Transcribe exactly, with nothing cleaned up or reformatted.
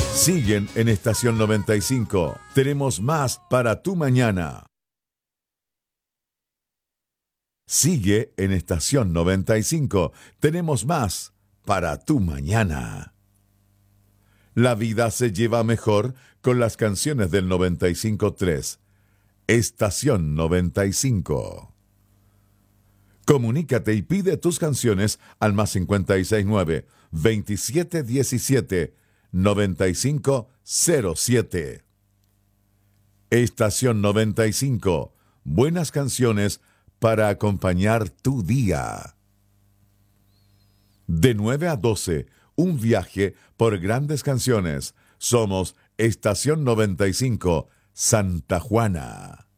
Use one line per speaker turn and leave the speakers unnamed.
Siguen en Estación noventa y cinco. Tenemos más para tu mañana. Sigue en Estación noventa y cinco. Tenemos más para tu mañana. La vida se lleva mejor con las canciones del noventa y cinco punto tres. Estación noventa y cinco. Comunícate y pide tus canciones al más cincuenta y seis nueve, veintisiete diecisiete, noventa y cinco cero siete. Estación noventa y cinco. Buenas canciones para acompañar tu día. De nueve a doce, un viaje por grandes canciones. Somos Estación noventa y cinco, Santa Juana.